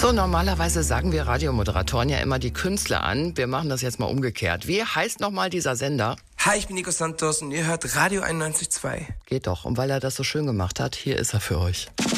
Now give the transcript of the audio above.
So, normalerweise sagen wir Radiomoderatoren ja immer die Künstler an. Wir machen das jetzt mal umgekehrt. Wie heißt nochmal dieser Sender? Hi, ich bin Nico Santos und ihr hört Radio 91.2. Geht doch. Und weil er das so schön gemacht hat, hier ist er für euch.